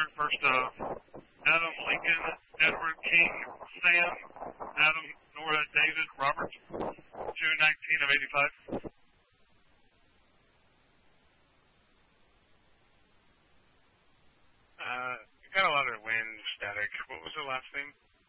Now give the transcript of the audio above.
answer. First, Adam, Lincoln, Edward, King, Sam, Adam, Nora, David, Robert, 219 of 85. You got a lot of wind static. What was the last name?